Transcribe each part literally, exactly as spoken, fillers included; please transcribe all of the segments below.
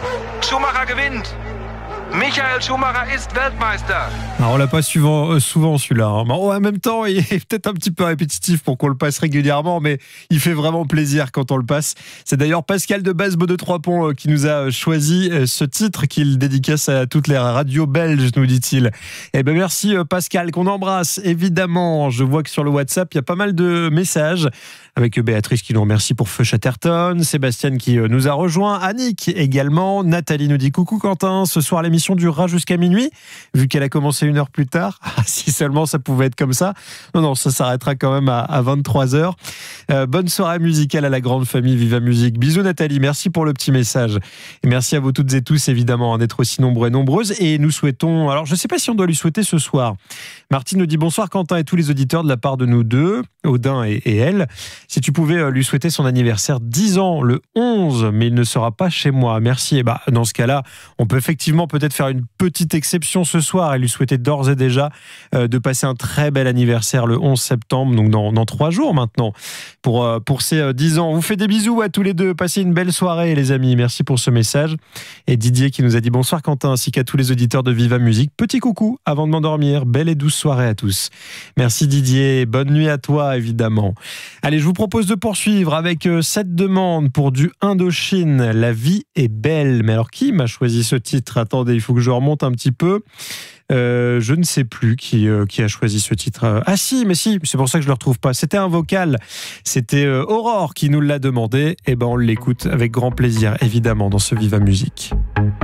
Schumacher gewinnt. Michael Schumacher ist Weltmeister. Alors on l'a pas souvent, euh, souvent celui-là. Hein. Mais en même temps, il est peut-être un petit peu répétitif pour qu'on le passe régulièrement, mais il fait vraiment plaisir quand on le passe. C'est d'ailleurs Pascal de Bazbo de Trois-Ponts euh, qui nous a choisi euh, ce titre qu'il dédicace à toutes les radios belges, nous dit-il. Eh ben merci euh, Pascal, qu'on embrasse évidemment. Je vois que sur le WhatsApp, il y a pas mal de messages avec Béatrice qui nous remercie pour Feu Chatterton, Sébastien qui euh, nous a rejoint, Annick également, Nathalie nous dit coucou Quentin, ce soir l'émission durera jusqu'à minuit, vu qu'elle a commencé une heure plus tard. Ah, si seulement ça pouvait être comme ça. Non, non, ça s'arrêtera quand même à, à vingt-trois heures. Euh, bonne soirée musicale à la grande famille Viva Musique. Bisous Nathalie, merci pour le petit message. Et merci à vous toutes et tous, évidemment, d'être aussi nombreux et nombreuses. Et nous souhaitons, alors je ne sais pas si on doit lui souhaiter ce soir. Martine nous dit bonsoir Quentin et tous les auditeurs de la part de nous deux, Audin et, et elle. Si tu pouvais lui souhaiter son anniversaire dix ans, le onze, mais il ne sera pas chez moi. Merci. Et bah, dans ce cas-là, on peut effectivement peut-être faire une petite exception ce soir et lui souhaiter d'ores et déjà euh, de passer un très bel anniversaire le onze septembre, donc dans, dans trois jours maintenant, pour, euh, pour ses euh, dix ans. On vous fait des bisous à tous les deux. Passez une belle soirée, les amis. Merci pour ce message. Et Didier qui nous a dit bonsoir Quentin, ainsi qu'à tous les auditeurs de Viva Musique. Petit coucou avant de m'endormir. Belle et douce soirée à tous. Merci Didier. Bonne nuit à toi, évidemment. Allez, je vous propose de poursuivre avec euh, cette demande pour du Indochine. La vie est belle. Mais alors, qui m'a choisi ce titre ? Attendez, il faut que je remonte un petit peu. Euh, je ne sais plus qui, euh, qui a choisi ce titre. Ah si, mais si, c'est pour ça que je ne le retrouve pas. C'était un vocal. C'était euh, Aurore qui nous l'a demandé. Et ben on l'écoute avec grand plaisir, évidemment, dans ce Viva Musique.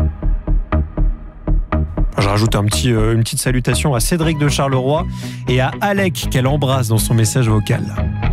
Je rajoute un petit, euh, une petite salutation à Cédric de Charleroi et à Alec qu'elle embrasse dans son message vocal.